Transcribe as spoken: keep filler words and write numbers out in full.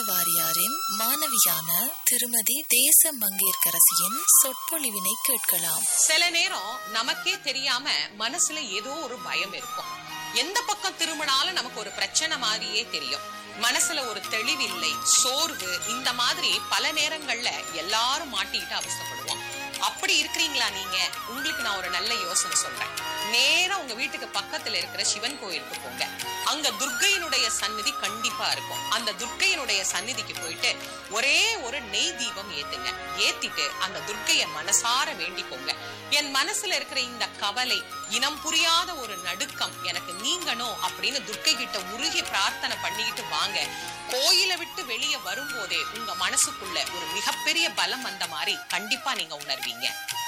வாரியாரின் மாணவியான திருமதி தேச மங்கையர்க்கரசியின் சொற்பொழிவினை கேட்கலாம். சில நேரம் நமக்கே தெரியாம மனசுல ஏதோ ஒரு பயம் இருக்கும். எந்த பக்கம் திரும்பினாலும் நமக்கு ஒரு பிரச்சனை மாதிரியே தெரியும். மனசுல ஒரு தெளிவில்லை, சோர்வு, இந்த மாதிரி பல நேரங்கள்ல எல்லாரும் மாட்டிக்கிட்டு அவசரப்படுவோம். அப்படி இருக்கிறீங்களா நீங்க? உங்களுக்கு நான் ஒரு நல்ல யோசனை சொல்றேன். நேரா உங்க வீட்டுக்கு பக்கத்துல இருக்கிற சிவன் கோயிலுக்கு போங்க. அங்க துர்க்கையினுடைய சந்நிதி கண்டிப்பா இருக்கும். அந்த துர்க்கையினுடைய சந்நிதிக்கு போயிட்டு ஒரே ஒரு நெய் தீபம் ஏத்துங்க. ஏத்திட்டு அந்த துர்க்கைய மனசார வேண்டிக்கோங்க. என் மனசுல இருக்கிற இந்த கவலை, இனம் புரியாத ஒரு நடுக்கம் எனக்கு நீங்கணும் அப்படின்னு துர்க்கை கிட்ட உருகி பிரார்த்தனை பண்ணிக்கிட்டு வாங்க. கோயிலை விட்டு வெளியே வரும்போதே உங்க மனசுக்குள்ள ஒரு மிகப்பெரிய பலம் வந்த மாதிரி கண்டிப்பா நீங்க உணர்வீங்க.